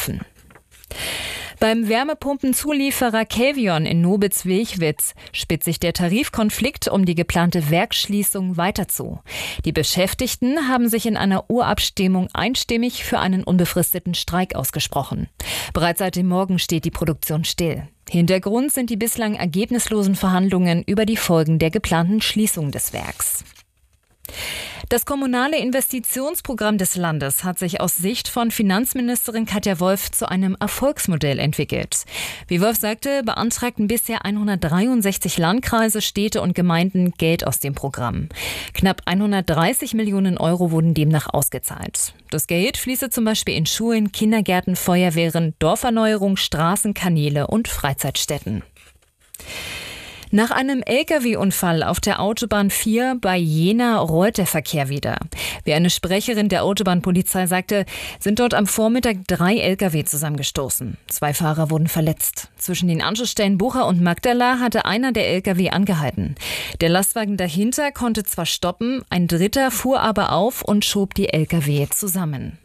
helfen. Beim Wärmepumpenzulieferer Cavion in Nobitz-Wilchwitz spitzt sich der Tarifkonflikt um die geplante Werksschließung weiter zu. Die Beschäftigten haben sich in einer Urabstimmung einstimmig für einen unbefristeten Streik ausgesprochen. Bereits seit dem Morgen steht die Produktion still. Hintergrund sind die bislang ergebnislosen Verhandlungen über die Folgen der geplanten Schließung des Werks. Das kommunale Investitionsprogramm des Landes hat sich aus Sicht von Finanzministerin Katja Wolf zu einem Erfolgsmodell entwickelt. Wie Wolf sagte, beantragten bisher 163 Landkreise, Städte und Gemeinden Geld aus dem Programm. Knapp 130 Millionen Euro wurden demnach ausgezahlt. Das Geld fließe zum Beispiel in Schulen, Kindergärten, Feuerwehren, Dorferneuerung, Straßen, Kanäle und Freizeitstätten. Nach einem Lkw-Unfall auf der Autobahn 4 bei Jena rollt der Verkehr wieder. Wie eine Sprecherin der Autobahnpolizei sagte, sind dort am Vormittag 3 Lkw zusammengestoßen. 2 Fahrer wurden verletzt. Zwischen den Anschlussstellen Bucha und Magdala hatte einer der Lkw angehalten. Der Lastwagen dahinter konnte zwar stoppen, ein dritter fuhr aber auf und schob die Lkw zusammen.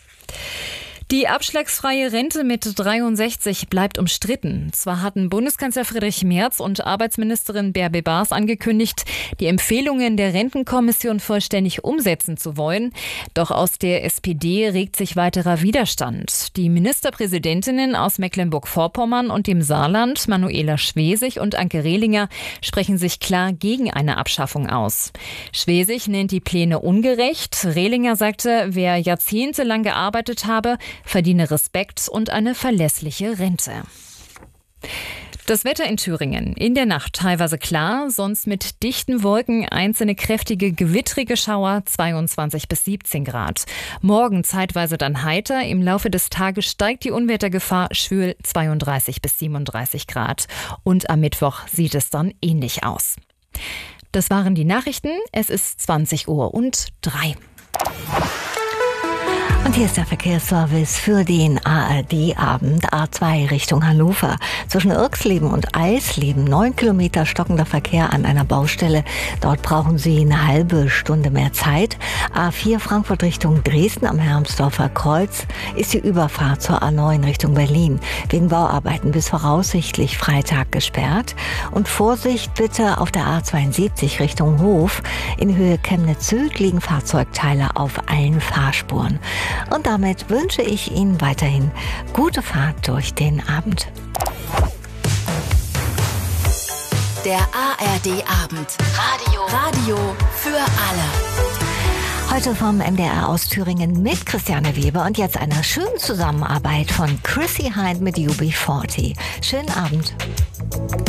Die abschlagsfreie Rente mit 63 bleibt umstritten. Zwar hatten Bundeskanzler Friedrich Merz und Arbeitsministerin Bärbel Baas angekündigt, die Empfehlungen der Rentenkommission vollständig umsetzen zu wollen. Doch aus der SPD regt sich weiterer Widerstand. Die Ministerpräsidentinnen aus Mecklenburg-Vorpommern und dem Saarland, Manuela Schwesig und Anke Rehlinger, sprechen sich klar gegen eine Abschaffung aus. Schwesig nennt die Pläne ungerecht. Rehlinger sagte, wer jahrzehntelang gearbeitet habe, verdiene Respekt und eine verlässliche Rente. Das Wetter in Thüringen. In der Nacht teilweise klar, sonst mit dichten Wolken, einzelne kräftige gewittrige Schauer, 22 bis 17 Grad. Morgen zeitweise dann heiter, im Laufe des Tages steigt die Unwettergefahr, schwül 32 bis 37 Grad. Und am Mittwoch sieht es dann ähnlich aus. Das waren die Nachrichten. Es ist 20:03 Uhr. Und hier ist der Verkehrsservice für den ARD-Abend. A2 Richtung Hannover. Zwischen Irxleben und Eisleben 9 Kilometer stockender Verkehr an einer Baustelle. Dort brauchen Sie eine halbe Stunde mehr Zeit. A4 Frankfurt Richtung Dresden am Hermsdorfer Kreuz ist die Überfahrt zur A9 Richtung Berlin wegen Bauarbeiten bis voraussichtlich Freitag gesperrt. Und Vorsicht bitte auf der A72 Richtung Hof. In Höhe Chemnitz Süd liegen Fahrzeugteile auf allen Fahrspuren. Und damit wünsche ich Ihnen weiterhin gute Fahrt durch den Abend. Der ARD-Abend. Radio für alle. Heute vom MDR aus Thüringen mit Christiane Weber und jetzt einer schönen Zusammenarbeit von Chrissy Hind mit UB40. Schönen Abend.